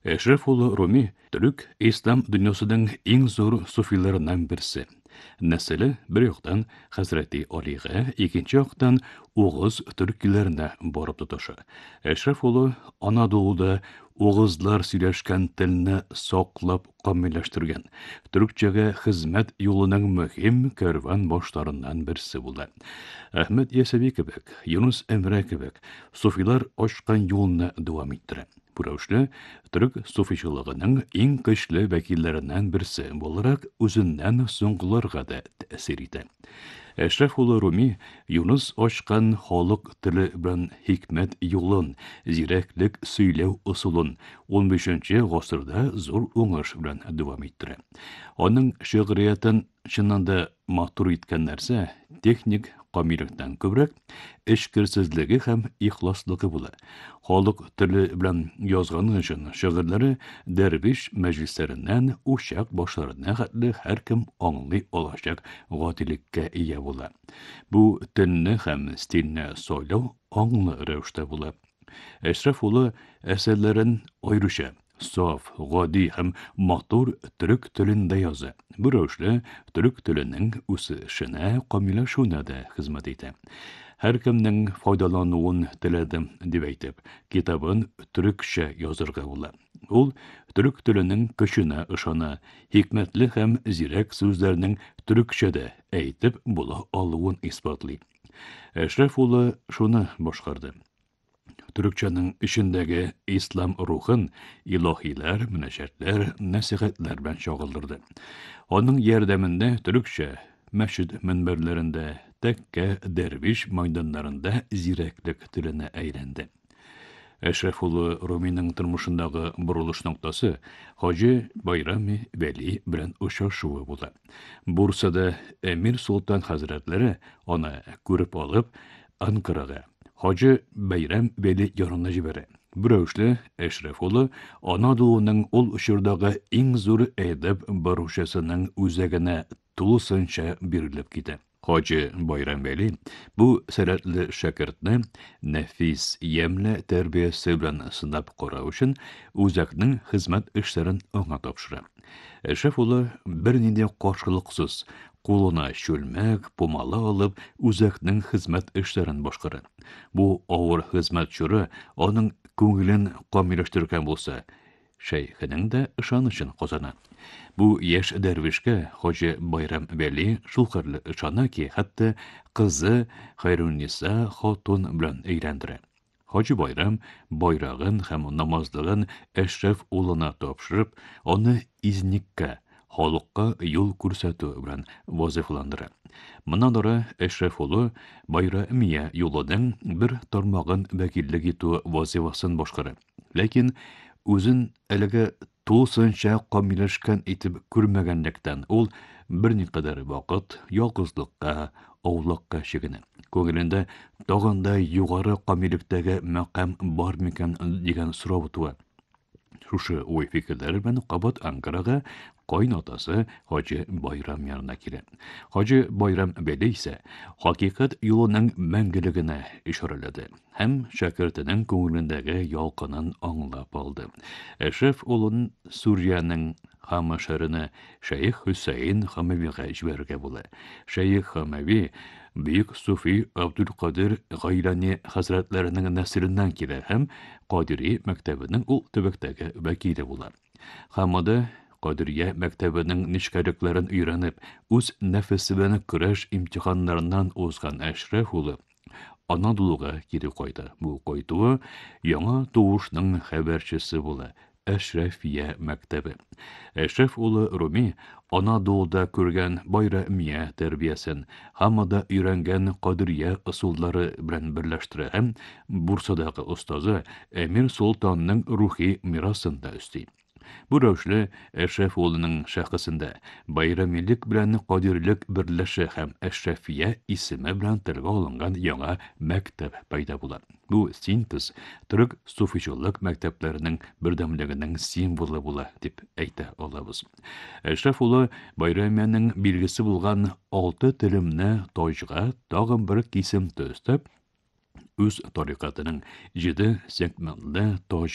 Эшреф улы Руми түрік ислам дүньесінің ең зор суфиларынан бірсі. Нәсілі бір yoqdan Хазрети Алиға, екінші yoqdan Оғыз түркілеріне барып тұтышы. Эшреф улы Анадолуда Оғызлар сөйләшкән тілні соқлап камилләштірген. Түркчеге хезмәт юлының мөһим кәрван башларыннан берсе булды. Әхмәт Ясаби кебек, Юнус Эмре кебек, суфилар ашкан юлны дәвам иттерә. Бу рәвешле түрк суфичылыгының иң көчле вәкилләреннән берсе буларак үзеннән соңгыларга да тәэсир итә. Эшреф улы Руми Юнус ашкан халык теле белән хикмәт юлын, зирәклек сөйләү усулын 15нче гасырда зур уңыш белән дәвам иттерә. Аның шигъриятен чыннан да матур иткән нәрсә техник камиллектән күбрәк эшкерсезлеге һәм ихласлыгы була. Халык теле белән язган өчен шигырьләре дәрвиш мәҗлесләреннән ушак башларына хәтле һәркем аңлый алачак гадилеккә ия була. Бу телне һәм стильне сойлау аңлы рәвештә була. Эшреф улы әсәрләрен аеруча саф, гади һәм матур түрк телендә яза. Бу рәвешле түрк теленең үсешенә, камилләшүенә дә хезмәт итә. Һәркемнең файдалануын теләдем дип әйтеп, китабын түркчә язырга була. Ул түрк теленең көченә ышана, хикмәтле һәм зирәк сүзләрнең түркчәдә әйтеп була алуын исбатлый. Эшреф улы шуны башкарды. Түркчәнең ичендәге ислам рухын илаһиләр, мөнәҗәтләр, нәсихәтләр белән чагылдырды. Аның ярдәмендә түркчә мәчет минбәрләрендә, тәккә, дәрвиш мәйданнарында зирәклек теленә әйләнде. Эшреф улы Руминың тормышындагы бурылыш ноктасы Хаҗи Байрами Вәли белән очрашуы була. Бурсада Эмир Султан хәзрәтләре аны күреп алып, Анкарага Хаҗи Байрам Вәли янына җибәрә. Бу рәвешле Эшреф улы Анадолуның ул учырдагы иң зур әдәп баручысының үзәгенә тулысынча бирелеп китә. Хаҗи Байрам Вәли бу сәләтле шәкертне нәфис ямле тәрбиясе белән сынап карау өчен үзәкнең хезмәт эшләрен аңа тапшыра. Эшреф улы бернинди каршылыксыз кулына чүлмәк, пумалы алып, үзәкнең хезмәт эшләрен башкара. Бу авыр хезмәт чоры аның күңелен камилләштергән булса, шәйхенең дә ышанычын казана. Бу яшь дәрвишкә Хаҗи Байрам Вәли шул хәтле ышана ки, хәтта кызы Хайрунниса хатун белән әйләндерә. Хаҗи Байрам байрагын һәм намазлыгын Эшреф улына тапшырып, аны изниккә, халыкка юл күрсәтү белән вазифаландыра. Моннан ары Эшреф улы Байрамия юлының бер тармагын вәкиллек итү вазифасын башкара. Ләкин үзен әлегә тулысынча камилләшкән итеп күрмәгәнлектән ул берникадәр вакыт ялгызлыкка, аулакка чигенә. Күңелендә тагын да югары камиллектәге мәкам бар микән дигән сорау туа. Шушы уй фикерләре белән кабат Анкарага кайнатасы Хаҗи Байрам янына килә. Хаҗи Байрам Вәли исә хакыйкать юлының мәңгелегенә ишарәләде һәм шәкертенең күңелендәге ялкынын аңлап алды. Эшреф улын Сүриянең Хама шәһәренә Шәйх Хусейн Хамавига җибәрергә була. Шәйх Хамави Бөек суфи Абдулкадир Гайлани хәзрәтләренең нәселеннән килә һәм Кадири мәктәбенең ул төбәктәге вәкиле була. Хамада Кадирия мәктәбенең нечкәлекләрен өйрәнеп, үз нәфесе белән көрәш имтиханнарыннан узган Эшреф улы Анадолуга кире кайта. Бу кайтуы яңа туышның хәбәрчесе була. Эшрефия мәктәбе. Эшреф улы Руми Анадолуда күргән Байрамия тәрбиясен, Хамада өйрәнгән Кадирия ысуллары белән берләштерә һәм Бурсадагы устазы Эмир Султанның рухи мирасын да өсти. Бу рәвешле Эшреф улының шәхесендә Байрамилек белән Кадирлек берләшә һәм Эшрефия исеме белән телгә алынган яңа мәктәп пайда була. Бу синтез түрк суфичылык мәктәпләренең бердәмлегенең символы була дип әйтә алабыз. Эшреф улы Байрамияның билгесе булган 6 телемне таҗга тагын бер кисем төстәп, үз тарикатының 7 сегментлы таҗ